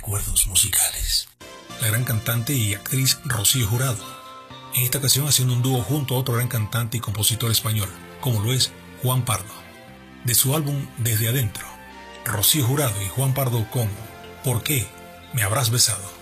recuerdos musicales. La gran cantante y actriz Rocío Jurado, en esta ocasión haciendo un dúo junto a otro gran cantante y compositor español, como lo es Juan Pardo. De su álbum Desde Adentro, Rocío Jurado y Juan Pardo con ¿Por qué me habrás besado?